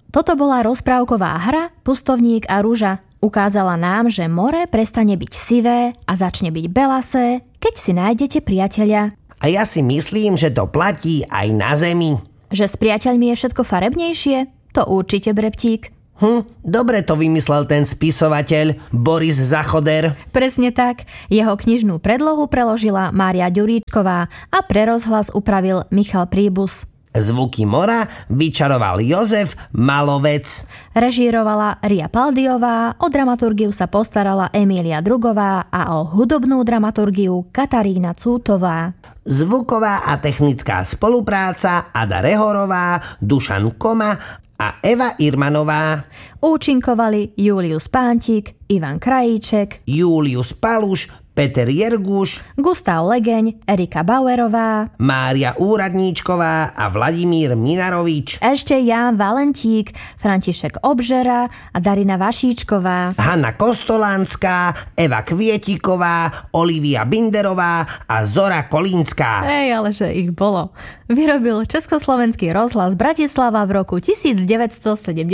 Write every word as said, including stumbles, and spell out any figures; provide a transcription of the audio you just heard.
Toto bola rozprávková hra Pustovník a ruža. Ukázala nám, že more prestane byť sivé a začne byť belasé, keď si nájdete priateľa. A ja si myslím, že to platí aj na zemi. Že s priateľmi je všetko farebnejšie? To určite, Breptík. Hm, dobre to vymyslel ten spisovateľ Boris Zachoder. Presne tak. Jeho knižnú predlohu preložila Mária Ďuríčková a pre rozhlas upravil Michal Príbus. Zvuky mora vyčaroval Jozef Malovec. Režírovala Ria Paldiová, o dramaturgiu sa postarala Emília Drugová a o hudobnú dramaturgiu Katarína Cútová. Zvuková a technická spolupráca Ada Rehorová, Dušan Koma a Eva Irmanová. Účinkovali Julius Pántik, Ivan Krajíček, Julius Paluš, Peter Jerguš, Gustav Legeň, Erika Bauerová, Mária Úradníčková a Vladimír Minarovič. Ešte Ján Valentík, František Obžera a Darina Vašíčková, Hanna Kostolánska, Eva Kvietiková, Olivia Binderová a Zora Kolínska. Ej, ale že ich bolo. Vyrobil Československý rozhlas Bratislava v roku devätnásť sedemdesiatosem.